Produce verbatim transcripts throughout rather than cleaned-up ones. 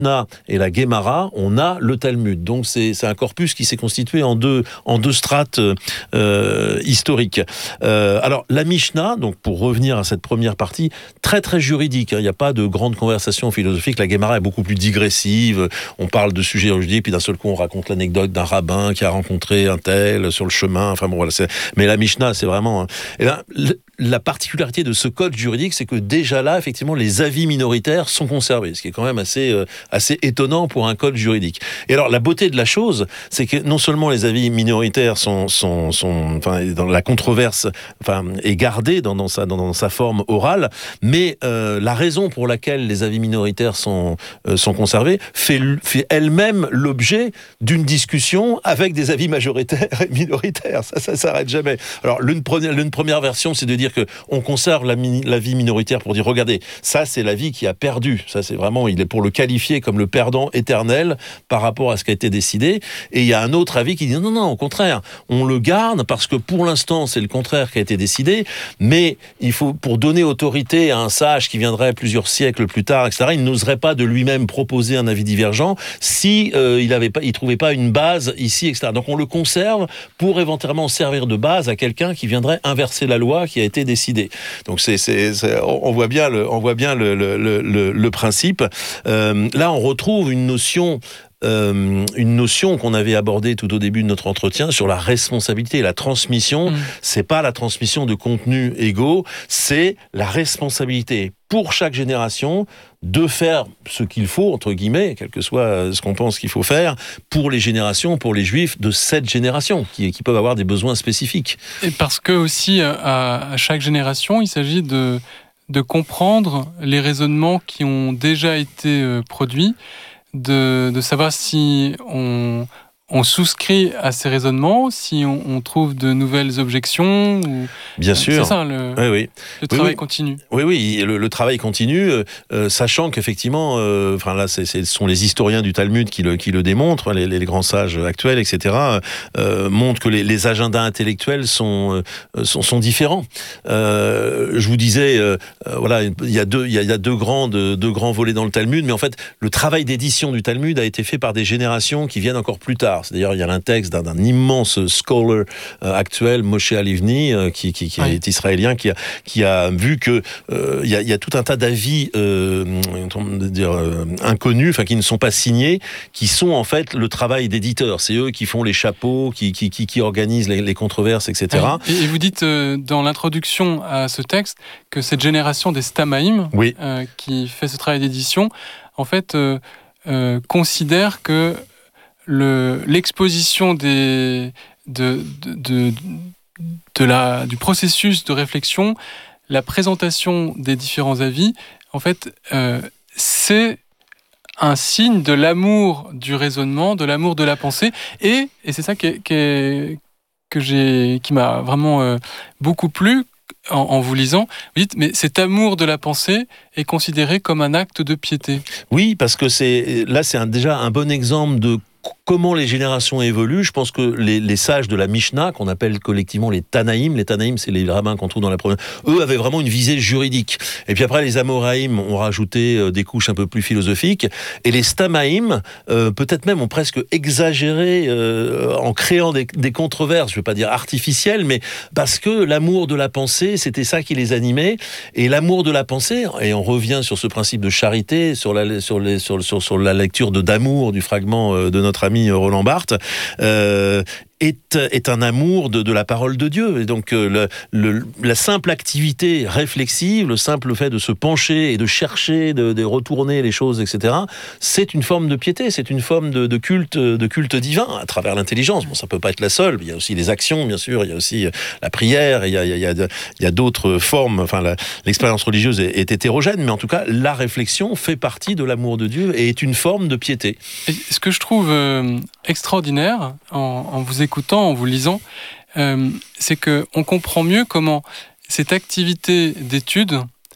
Mishnah et la Gemara, on a le Talmud. Donc c'est, c'est un corpus qui s'est constitué en deux, en deux strates euh, historiques. Euh, alors la Mishnah, donc pour revenir à cette première partie, très très juridique. Hein, il n'y a pas de grande conversation philosophique. La Gemara est beaucoup plus digressive. On parle de sujets juridiques, puis d'un seul coup on raconte l'anecdote d'un rabbin qui a rencontré un tel sur le chemin. Enfin bon voilà. C'est... Mais la Mishnah, c'est vraiment. Eh bien, la particularité de ce code juridique, c'est que déjà là, effectivement, les avis minoritaires sont conservés, ce qui est quand même assez, euh, assez étonnant pour un code juridique. Et alors, la beauté de la chose, c'est que non seulement les avis minoritaires sont, sont, sont enfin, dans la controverse, enfin, est gardée dans, dans, sa, dans, dans sa forme orale, mais euh, la raison pour laquelle les avis minoritaires sont, euh, sont conservés fait, fait elle-même l'objet d'une discussion avec des avis majoritaires et minoritaires. Ça, ça s'arrête jamais. Alors, l'une première, l'une première version, c'est de dire qu'on conserve la, la vie minoritaire pour dire, regardez, ça c'est la vie qui a perdu. Ça c'est vraiment, il est pour le qualifier comme le perdant éternel par rapport à ce qui a été décidé. Et il y a un autre avis qui dit, non, non, au contraire, on le garde parce que pour l'instant c'est le contraire qui a été décidé, mais il faut, pour donner autorité à un sage qui viendrait plusieurs siècles plus tard, et cetera, il n'oserait pas de lui-même proposer un avis divergent si euh, il avait pas, il trouvait pas une base ici, et cetera. Donc on le conserve pour éventuellement servir de base à quelqu'un qui viendrait inverser la loi qui a été décidé. Donc c'est, c'est, c'est, on voit bien le, on voit bien le, le, le, le principe. Euh, là, on retrouve une notion. Euh, une notion qu'on avait abordée tout au début de notre entretien sur la responsabilité. La transmission, mmh. c'est pas la transmission de contenus égaux, c'est la responsabilité pour chaque génération de faire ce qu'il faut, entre guillemets, quel que soit ce qu'on pense qu'il faut faire, pour les générations, pour les juifs de cette génération, qui, qui peuvent avoir des besoins spécifiques. Et parce que aussi, à, à chaque génération, il s'agit de, de comprendre les raisonnements qui ont déjà été euh, produits, De, de savoir si on, on souscrit à ces raisonnements, si on, on trouve de nouvelles objections ou... Bien sûr. C'est ça, le, oui, oui. le travail oui, oui. continue. Oui, oui, le, le travail continue, euh, sachant qu'effectivement, euh, enfin là, c'est, c'est, ce sont les historiens du Talmud qui le, qui le démontrent, les, les grands sages actuels, et cetera, euh, montrent que les, les agendas intellectuels sont, euh, sont, sont différents. Euh, je vous disais, euh, voilà, il y a deux, il y a, il y a deux grands, deux, deux grands volets dans le Talmud, mais en fait, le travail d'édition du Talmud a été fait par des générations qui viennent encore plus tard. C'est-à-dire, il y a un texte d'un, d'un immense scholar euh, actuel, Moshe Alivni, euh, qui, qui, qui oui. est israélien, qui a, qui a vu que euh, il y a, il y a tout un tas d'avis euh, dire, euh, inconnus, enfin qui ne sont pas signés, qui sont en fait le travail d'éditeurs. C'est eux qui font les chapeaux, qui, qui, qui, qui organisent les, les controverses, et cetera. Oui. Et vous dites euh, dans l'introduction à ce texte que cette génération des Stamaïm, oui. euh, qui fait ce travail d'édition, en fait, euh, euh, considère que le, l'exposition des, de, de, de, de la, du processus de réflexion, la présentation des différents avis, en fait, euh, c'est un signe de l'amour du raisonnement, de l'amour de la pensée, et, et c'est ça qui, est, qui, est, que j'ai, qui m'a vraiment euh, beaucoup plu en, en vous lisant. Vous dites, mais cet amour de la pensée est considéré comme un acte de piété. Oui, parce que c'est, là, c'est un, déjà un bon exemple de comment les générations évoluent. Je pense que les, les sages de la Mishnah, qu'on appelle collectivement les Tanaïm, les Tanaïm, c'est les rabbins qu'on trouve dans la première, eux avaient vraiment une visée juridique. Et puis après, les Amoraïm ont rajouté euh, des couches un peu plus philosophiques. Et les Stamaïm, euh, peut-être même, ont presque exagéré euh, en créant des, des controverses, je ne veux pas dire artificielles, mais parce que l'amour de la pensée, c'était ça qui les animait. Et l'amour de la pensée, et on revient sur ce principe de charité, sur la, sur les, sur, sur, sur la lecture de d'amour du fragment euh, de notre notre ami Roland Barthes, euh, est, est un amour de, de la parole de Dieu. Et donc, euh, le, le, la simple activité réflexive, le simple fait de se pencher et de chercher, de, de retourner les choses, et cetera, c'est une forme de piété, c'est une forme de, de, culte, de culte divin à travers l'intelligence. Bon, ça peut pas être la seule. Il y a aussi les actions, bien sûr. Il y a aussi la prière. Il y a, il y a, il y a d'autres formes. Enfin, la, l'expérience religieuse est, est hétérogène, mais en tout cas, la réflexion fait partie de l'amour de Dieu et est une forme de piété. Et ce que je trouve euh, extraordinaire en, en vous écoutant, en vous lisant, euh, c'est qu'on comprend mieux comment cette activité d'étude,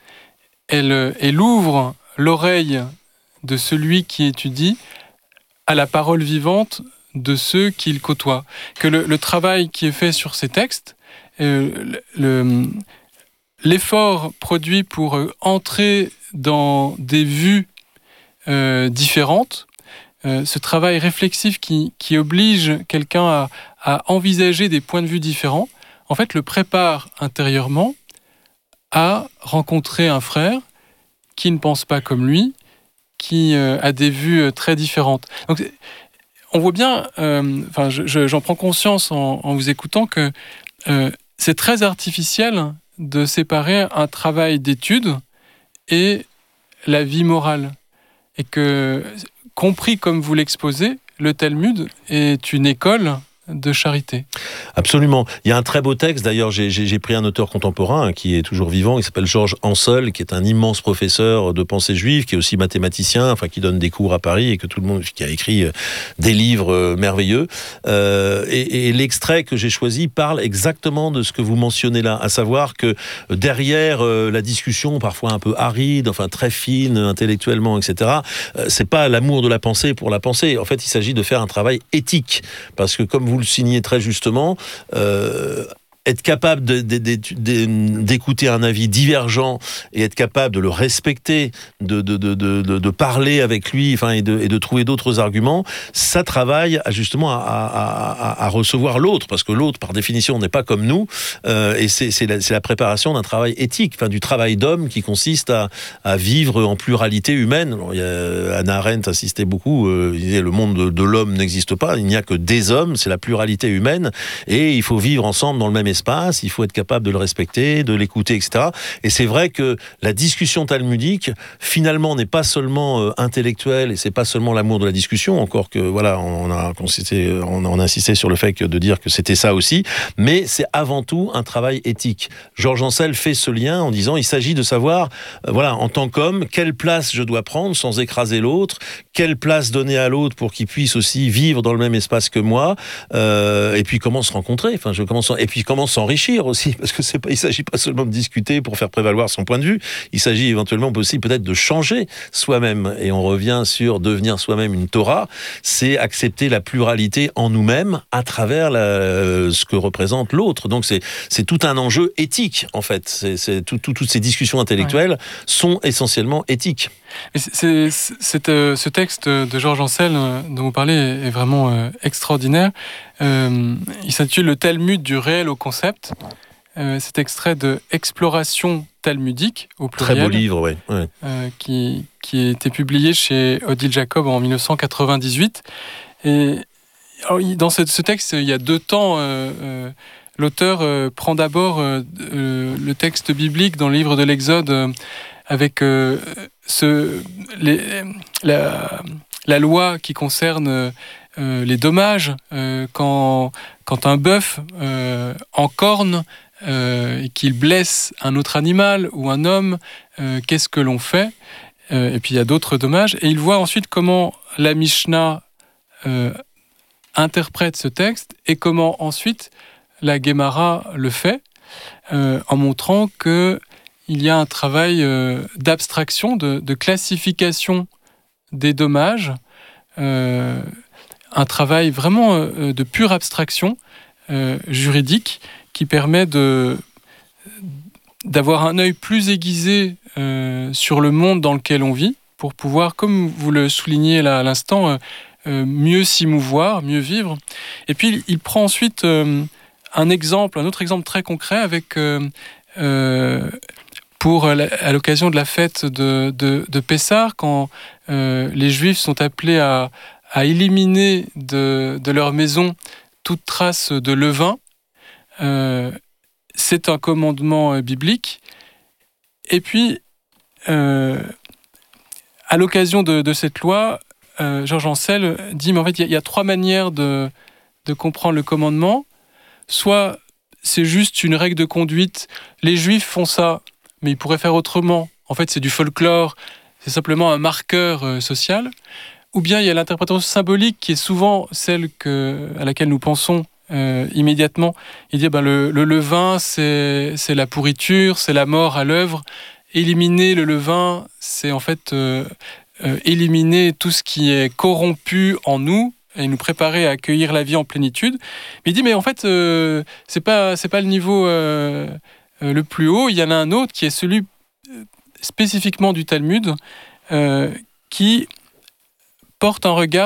elle, elle ouvre l'oreille de celui qui étudie à la parole vivante de ceux qu'il côtoie. Que le, le travail qui est fait sur ces textes, euh, le, l'effort produit pour entrer dans des vues euh, différentes, euh, ce travail réflexif qui, qui oblige quelqu'un à, à envisager des points de vue différents, en fait, le prépare intérieurement à rencontrer un frère qui ne pense pas comme lui, qui euh, a des vues très différentes. Donc, on voit bien, euh, enfin, je, je, j'en prends conscience en, en vous écoutant que euh, c'est très artificiel de séparer un travail d'étude et la vie morale. Et que, compris comme vous l'exposez, le Talmud est une école de charité. Absolument. Il y a un très beau texte, d'ailleurs j'ai, j'ai, j'ai pris un auteur contemporain hein, qui est toujours vivant, il s'appelle Georges Ansel, qui est un immense professeur de pensée juive, qui est aussi mathématicien, enfin qui donne des cours à Paris et que tout le monde, qui a écrit euh, des livres euh, merveilleux. Euh, et, et l'extrait que j'ai choisi parle exactement de ce que vous mentionnez là, à savoir que derrière euh, la discussion, parfois un peu aride, enfin très fine intellectuellement, et cetera, euh, c'est pas l'amour de la pensée pour la pensée. En fait, il s'agit de faire un travail éthique, parce que comme vous vous le signez très justement, euh, être capable de, de, de, de, d'écouter un avis divergent et être capable de le respecter, de, de, de, de, de parler avec lui, enfin, et, de, et de trouver d'autres arguments, ça travaille à, justement à, à, à, à recevoir l'autre, parce que l'autre, par définition, n'est pas comme nous, euh, et c'est, c'est, la, c'est la préparation d'un travail éthique, enfin, du travail d'homme qui consiste à, à vivre en pluralité humaine. Alors, il y a, Hannah Arendt insistait beaucoup, euh, il disait le monde de, de l'homme n'existe pas, il n'y a que des hommes, c'est la pluralité humaine, et il faut vivre ensemble dans le même espace, il faut être capable de le respecter, de l'écouter, et cetera. Et c'est vrai que la discussion talmudique, finalement, n'est pas seulement euh, intellectuelle, et c'est pas seulement l'amour de la discussion, encore que, voilà, on a, on, on a insisté sur le fait que, de dire que c'était ça aussi, mais c'est avant tout un travail éthique. Georges Ansel fait ce lien en disant, il s'agit de savoir, euh, voilà, en tant qu'homme, quelle place je dois prendre sans écraser l'autre, quelle place donner à l'autre pour qu'il puisse aussi vivre dans le même espace que moi, euh, et puis comment se rencontrer, enfin, je commence, et puis comment s'enrichir aussi, parce que c'est pas, il s'agit pas seulement de discuter pour faire prévaloir son point de vue, il s'agit éventuellement aussi peut-être de changer soi-même, et on revient sur devenir soi-même une Torah, c'est accepter la pluralité en nous-mêmes à travers la, ce que représente l'autre. Donc c'est, c'est tout un enjeu éthique, en fait. C'est, c'est tout, tout, toutes ces discussions intellectuelles ouais. sont essentiellement éthiques. Mais c'est, c'est, c'est, euh, ce texte de Georges Ansel euh, dont vous parlez est, est vraiment euh, extraordinaire. Euh, il s'intitule « Le Talmud du réel au concept ». Euh, c'est extrait de Exploration talmudique, au pluriel. Très beau livre, oui. Ouais. Euh, qui, qui a été publié chez Odile Jacob en dix-neuf cent quatre-vingt-dix-huit. Et alors, dans ce, ce texte, il y a deux temps. Euh, euh, l'auteur euh, prend d'abord euh, euh, le texte biblique dans le livre de l'Exode euh, avec euh, ce, les, la, la loi qui concerne euh, les dommages. Euh, quand, quand un bœuf euh, encorne euh, et qu'il blesse un autre animal ou un homme, euh, qu'est-ce que l'on fait ? euh, Et puis il y a d'autres dommages. Et il voit ensuite comment la Mishnah euh, interprète ce texte et comment ensuite la Guémara le fait, euh, en montrant que il y a un travail euh, d'abstraction, de, de classification des dommages, euh, un travail vraiment euh, de pure abstraction euh, juridique qui permet de, d'avoir un œil plus aiguisé euh, sur le monde dans lequel on vit, pour pouvoir, comme vous le soulignez là à l'instant, euh, euh, mieux s'y mouvoir, mieux vivre. Et puis il prend ensuite euh, un exemple, un autre exemple très concret avec... Euh, euh, pour à l'occasion de la fête de, de, de Pessah, quand euh, les Juifs sont appelés à, à éliminer de, de leur maison toute trace de levain, euh, c'est un commandement biblique. Et puis, euh, à l'occasion de, de cette loi, euh, Georges Ansel dit, mais en fait, il y, y a trois manières de, de comprendre le commandement. Soit c'est juste une règle de conduite, les Juifs font ça, mais ils pourraient faire autrement. En fait, c'est du folklore, c'est simplement un marqueur euh, social. Ou bien il y a l'interprétation symbolique qui est souvent celle que, à laquelle nous pensons euh, immédiatement. Il dit ben, le, le levain, c'est, c'est la pourriture, c'est la mort à l'œuvre. Éliminer le levain, c'est en fait euh, euh, éliminer tout ce qui est corrompu en nous et nous préparer à accueillir la vie en plénitude. Mais il dit mais en fait, euh, c'est pas, c'est pas le niveau... Euh, Euh, le plus haut, il y en a un autre qui est celui euh, spécifiquement du Talmud, euh, qui porte un regard